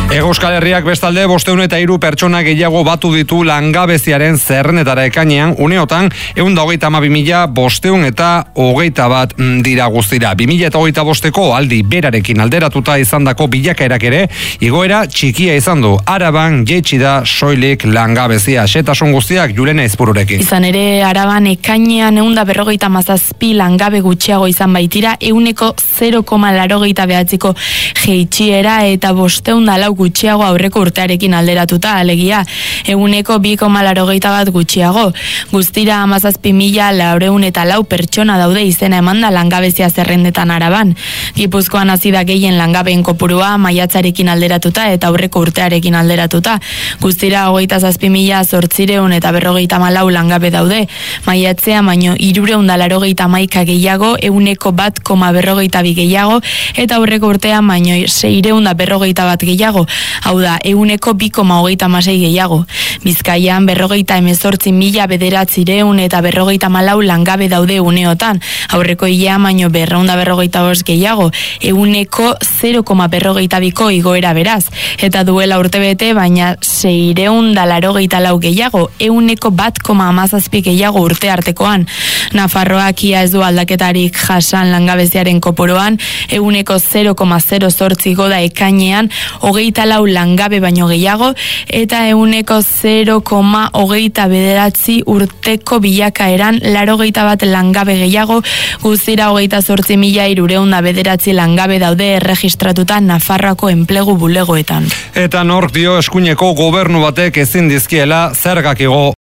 Hego Euskal Herriak bestalde 503 pertsona gehiago batu ditu langabeziaren zerrendetara ekainean, uneotan 132.521 dira guztira. 2025ko aldi berarekin alderatuta izandako bilakaerak ere igoera txikia izan du. Araban jaitsi da soilik langabezia. Xetasun guztiak Julena Izpururekin. Izan ere Araban ekainean 157 langabe gutxiago izan baitira, 0,89ko jeitsiera eta 504 gutxiago aurreko urtearekin alderatuta, alegia 2,81 gutxiago. Guztira 17.404 pertsona daude izena emanda langabezia zerrendetan Araban. Gipuzkoan hasi da gehien langabeen kopurua maiatzarekin alderatuta eta aurreko urtearekin alderatuta. Guztira 27.854 langabe daude. Maiatzea baino 381 gehiago, 1,1,42 gehiago eta aurreko urtean baino 641 gehiago. Hau da, 2,2,36 gehiago. Bizkaian 58.994 langabe daude uneotan. Aurreko hilean baino 245 gehiago, 0,42ko igoera beraz. Eta duela urtebete baina 684 gehiago, 1,1,17 gehiago urte artekoan. Nafarroak ia ez du aldaketarik jasan langabeziaren koporoan, 0,08 goda ekainean 24 langabe baino gehiago eta 0,29 urteko bilakaeran 81 langabe gehiago, guztira 28.309 langabe daude erregistratuta Nafarroako enplegu bulegoetan. Eta nork dio eskuineko gobernu batek ezin dizkiela zergak igo